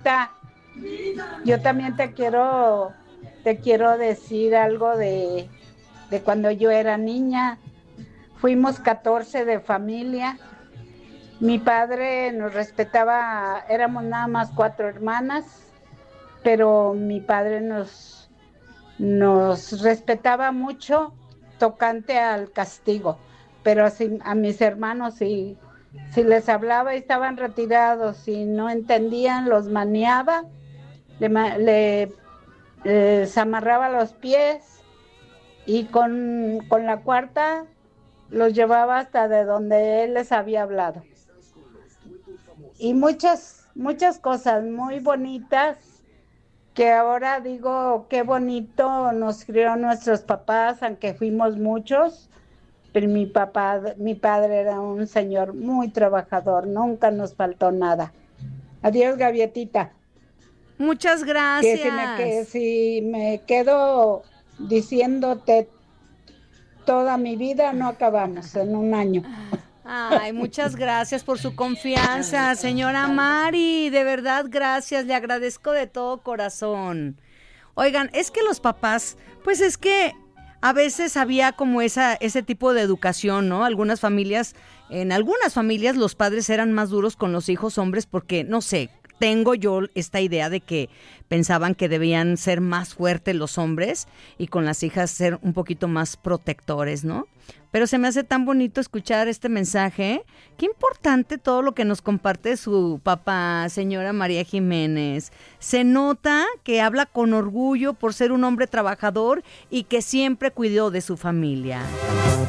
Gavietica, yo también te quiero decir algo de cuando yo era niña. Fuimos 14 de familia. Mi padre nos respetaba, éramos nada más 4 hermanas, pero mi padre nos respetaba mucho tocante al castigo. Pero a mis hermanos, si les hablaba y estaban retirados y no entendían, los maniaba, les amarraba los pies y con la cuarta los llevaba hasta de donde él les había hablado. Y muchas cosas muy bonitas que ahora digo, qué bonito nos crió nuestros papás, aunque fuimos muchos, pero mi padre era un señor muy trabajador, nunca nos faltó nada. Adiós, Gavietita. Muchas gracias. Que si me quedo diciéndote toda mi vida, no acabamos en un año. Ay, muchas gracias por su confianza, señora Mari. De verdad, gracias. Le agradezco de todo corazón. Oigan, es que los papás, pues es que a veces había como ese tipo de educación, ¿no? En algunas familias los padres eran más duros con los hijos hombres porque, no sé, tengo yo esta idea de que pensaban que debían ser más fuertes los hombres y con las hijas ser un poquito más protectores, ¿no? Pero se me hace tan bonito escuchar este mensaje. Qué importante todo lo que nos comparte su papá, señora María Jiménez. Se nota que habla con orgullo por ser un hombre trabajador y que siempre cuidó de su familia.